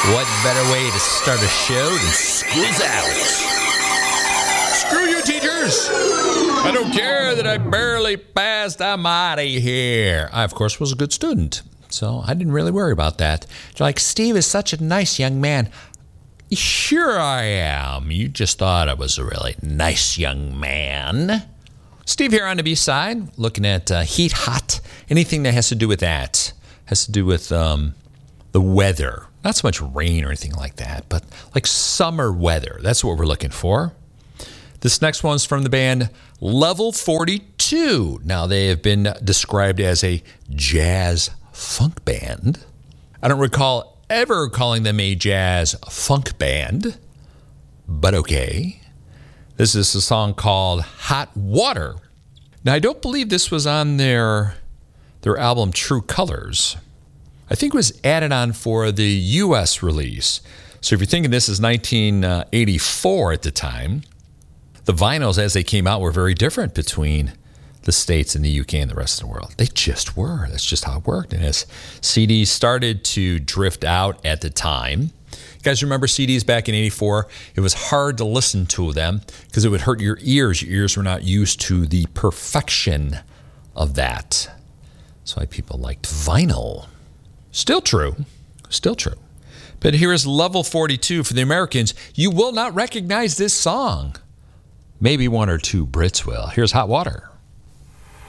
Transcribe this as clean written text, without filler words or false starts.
What better way to start a show than School's Out? Screw you, teachers! I don't care that I barely passed. I'm out of here. I, of course, was a good student, so I didn't really worry about that. They're like, Steve is such a nice young man. Sure I am. You just thought I was a really nice young man. Steve here on the B-side, looking at Heat Hot. Anything that has to do with that. Has to do with the weather. Not so much rain or anything like that, but like summer weather. That's what we're looking for. This next one's from the band Level 42. Now, they have been described as a jazz funk band. I don't recall ever calling them a jazz funk band, but okay. This is a song called Hot Water. Now, I don't believe this was on their album True Colors. I think it was added on for the U.S. release. So if you're thinking this is 1984 at the time, the vinyls as they came out were very different between the States and the UK and the rest of the world. They just were. That's just how it worked. And as CDs started to drift out at the time, you guys remember CDs back in 84? It was hard to listen to them because it would hurt your ears. Your ears were not used to the perfection of that. That's why people liked vinyl. Still true. But here is Level 42 for the Americans. You will not recognize this song. Maybe one or two Brits will. Here's Hot Water.